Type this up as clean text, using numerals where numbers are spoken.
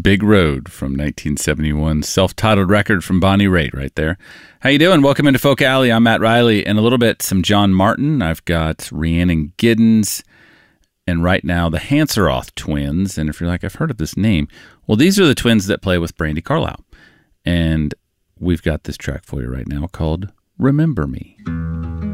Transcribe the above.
Big Road from 1971. Self-titled record from Bonnie Raitt right there. How you doing? Welcome into Folk Alley. I'm Matt Riley. And a little bit some John Martin. I've got Rhiannon Giddens. And right now, the Hanseroth twins. And if you're like, I've heard of this name. Well, these are the twins that play with Brandi Carlile. And we've got this track for you right now called Remember Me.